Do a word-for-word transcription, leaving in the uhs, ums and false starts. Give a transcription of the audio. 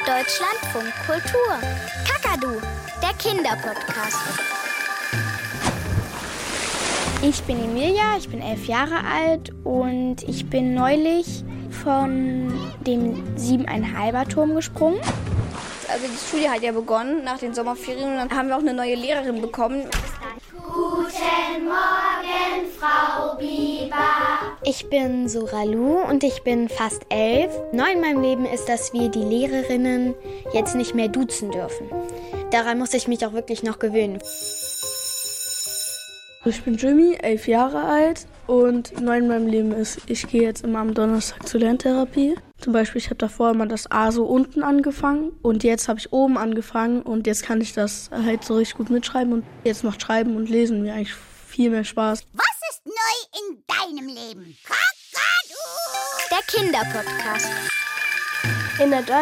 Deutschlandfunk Kultur. Kakadu, der Kinderpodcast. Ich bin Emilia, ich bin elf Jahre alt und ich bin neulich von dem siebeneinhalber Turm gesprungen. Also die Schule hat ja begonnen nach den Sommerferien und dann haben wir auch eine neue Lehrerin bekommen. Guten Morgen, Frau Biber. Ich bin Soralu und ich bin fast elf. Neu in meinem Leben ist, dass wir die Lehrerinnen jetzt nicht mehr duzen dürfen. Daran muss ich mich auch wirklich noch gewöhnen. Ich bin Jimmy, elf Jahre alt und neu in meinem Leben ist, ich gehe jetzt immer am Donnerstag zur Lerntherapie. Zum Beispiel, ich habe davor immer das A so unten angefangen und jetzt habe ich oben angefangen und jetzt kann ich das halt so richtig gut mitschreiben und jetzt macht Schreiben und Lesen mir eigentlich viel mehr Spaß. Was ist neu in deinem Leben? Kakadu! Der Kinderpodcast. In der